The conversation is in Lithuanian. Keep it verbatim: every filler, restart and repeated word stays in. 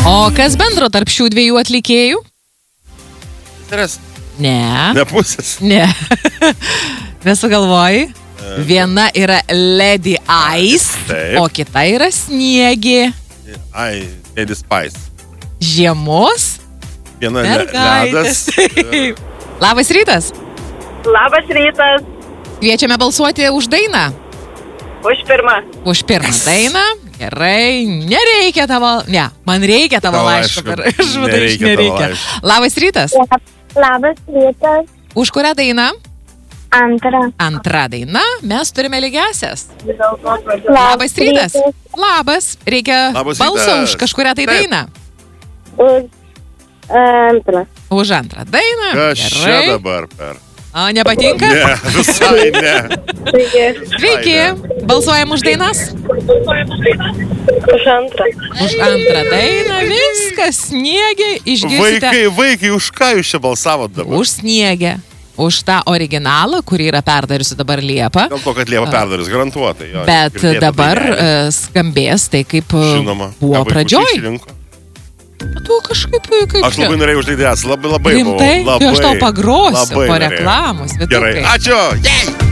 O kas bendro tarp šių dviejų atlikėjų? Teres. Ne. Ne pusės. Ne. Nesugalvoji? Viena yra Lady Ice, Taip. o kita yra Sniegė. Ai, Lady Spice. Žiemos Viena le- mergaitės. ledas. Labas rytas. Labas rytas. Kviečiame balsuoti už dainą. Už pirmą. Už pirmą dainą. Gerai. Nereikia tavo... Ne, man reikia tavo Tavo laiško. laiško. Per... Aš vadai, Nereikia tavo nereikia. laiško. Labas rytas. Labas rytas. Už kurią dainą? Antra. Antra daina. Mes turime lygiasias. Labas Labas rytas. Labas. Reikia Labas balso rytas. už kažkurią tai Taip. dainą. Už antrą. Už antrą dainą. Kas čia Gerai. dabar per? O, nepatinka? Ne, visai ne. Taigi, Sveiki. Balsuojam už dainas? už antrą. Už antrą dainą. Viskas. Sniegė. Išgirsite. Vaikai, vaikai, už ką jūs čia balsavot dabar? Už Sniegę. Už tą originalą, kurį yra perdariusi dabar Liepa. Dėl to, kad Liepa perdarys, garantuotai. Jo, Bet girdėta dabar dainelė. e, skambės tai, kaip e, Žinoma. buvo Ką vaikučiai pradžioj. išrinko? Tu kažkaip, kaip Aš labai norėjau uždaidės, labai labai rimtai, buvau. tai aš tau Labai, pagrosiu labai po norėjau. reklamos. Gerai, Vytukai. ačiū. Jei!